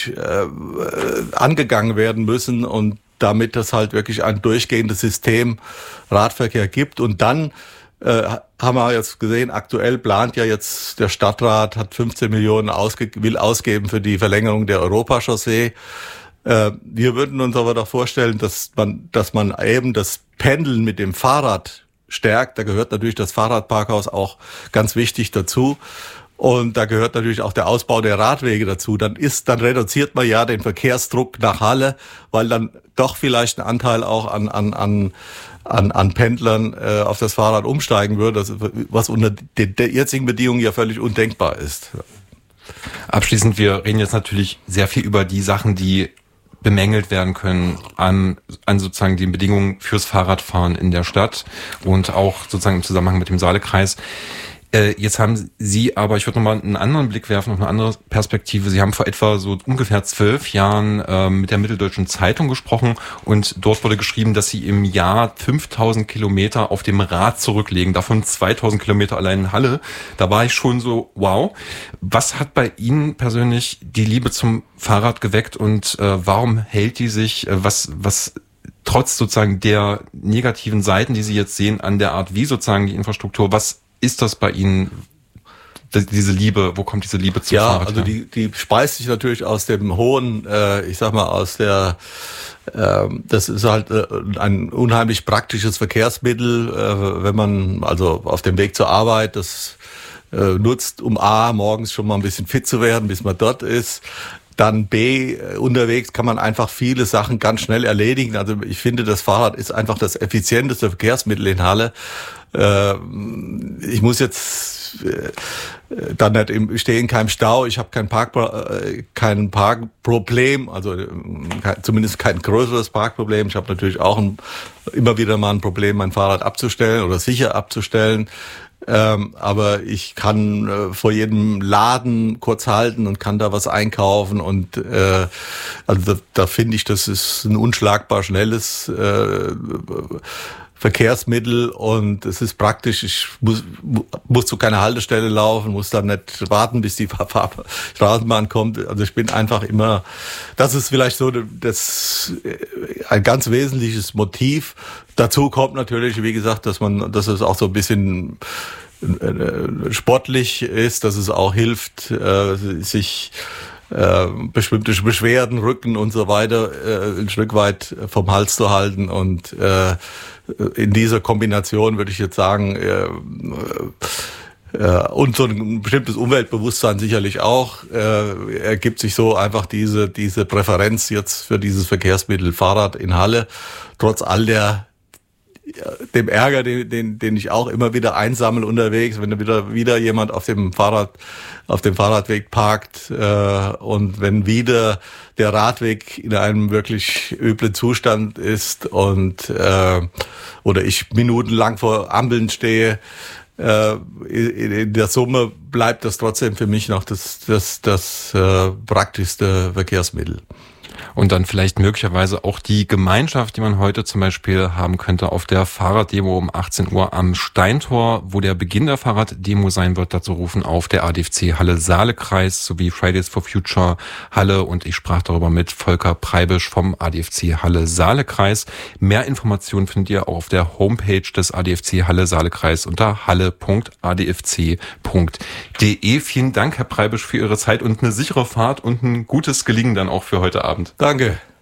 wirklich angegangen werden müssen und damit es halt wirklich ein durchgehendes System Radverkehr gibt. Und dann haben wir jetzt gesehen, aktuell plant ja jetzt der Stadtrat, hat 15 Millionen will ausgeben für die Verlängerung der Europachaussee. Wir würden uns aber doch vorstellen, dass man eben das Pendeln mit dem Fahrrad stärkt. Da gehört natürlich das Fahrradparkhaus auch ganz wichtig dazu. Und da gehört natürlich auch der Ausbau der Radwege dazu. Dann reduziert man ja den Verkehrsdruck nach Halle, weil dann doch vielleicht ein Anteil auch an Pendlern auf das Fahrrad umsteigen würde, was unter der jetzigen Bedingungen ja völlig undenkbar ist. Abschließend, wir reden jetzt natürlich sehr viel über die Sachen, die bemängelt werden können an sozusagen den Bedingungen fürs Fahrradfahren in der Stadt und auch sozusagen im Zusammenhang mit dem Saalekreis. Jetzt haben Sie aber, ich würde nochmal einen anderen Blick werfen, auf eine andere Perspektive. Sie haben vor etwa so ungefähr 12 Jahren mit der Mitteldeutschen Zeitung gesprochen und dort wurde geschrieben, dass Sie im Jahr 5000 Kilometer auf dem Rad zurücklegen, davon 2000 Kilometer allein in Halle. Da war ich schon so, wow. Was hat bei Ihnen persönlich die Liebe zum Fahrrad geweckt und warum hält die sich, was trotz sozusagen der negativen Seiten, die Sie jetzt sehen, an der Art, wie sozusagen die Infrastruktur, was ist das bei Ihnen, diese Liebe, wo kommt diese Liebe zum Fahrrad her? Also die speist sich natürlich aus dem hohen, ich sag mal, das ist halt ein unheimlich praktisches Verkehrsmittel, wenn man also auf dem Weg zur Arbeit das nutzt, um morgens schon mal ein bisschen fit zu werden, bis man dort ist. Dann unterwegs kann man einfach viele Sachen ganz schnell erledigen. Also ich finde, das Fahrrad ist einfach das effizienteste Verkehrsmittel in Halle. Ich muss jetzt dann nicht stehe in keinem Stau, ich habe kein Parkproblem, also zumindest kein größeres Parkproblem. Ich habe natürlich auch immer wieder mal ein Problem, mein Fahrrad abzustellen oder sicher abzustellen. Aber ich kann vor jedem Laden kurz halten und kann da was einkaufen und also da finde ich, das ist ein unschlagbar schnelles Verkehrsmittel und es ist praktisch. Ich muss zu keiner Haltestelle laufen, muss dann nicht warten, bis die Straßenbahn kommt. Also ich bin einfach immer, das ist vielleicht so ein ganz wesentliches Motiv. Dazu kommt natürlich, wie gesagt, dass es auch so ein bisschen sportlich ist, dass es auch hilft, sich bestimmte Beschwerden, Rücken und so weiter ein Stück weit vom Hals zu halten und in dieser Kombination würde ich jetzt sagen, und so ein bestimmtes Umweltbewusstsein sicherlich auch, ergibt sich so einfach diese Präferenz jetzt für dieses Verkehrsmittel Fahrrad in Halle, trotz all dem Ärger, den ich auch immer wieder einsammle unterwegs, wenn wieder jemand auf dem Fahrradweg parkt und wenn wieder der Radweg in einem wirklich üblen Zustand ist und oder ich minutenlang vor Ampeln stehe. In der Summe bleibt das trotzdem für mich noch das praktischste Verkehrsmittel. Und dann vielleicht möglicherweise auch die Gemeinschaft, die man heute zum Beispiel haben könnte auf der Fahrraddemo um 18 Uhr am Steintor, wo der Beginn der Fahrraddemo sein wird. Dazu rufen auf der ADFC Halle Saalekreis sowie Fridays for Future Halle und ich sprach darüber mit Volker Preibisch vom ADFC Halle Saalekreis. Mehr Informationen findet ihr auch auf der Homepage des ADFC Halle Saalekreis unter halle.adfc.de. Vielen Dank, Herr Preibisch, für Ihre Zeit und eine sichere Fahrt und ein gutes Gelingen dann auch für heute Abend. Danke.